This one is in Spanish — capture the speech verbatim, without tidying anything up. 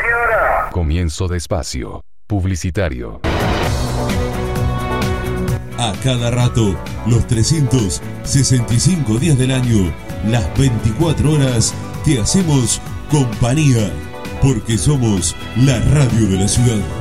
señora. Comienzo de espacio publicitario. A cada rato, los trescientos sesenta y cinco días del año, las veinticuatro horas, te hacemos compañía, porque somos la radio de la ciudad.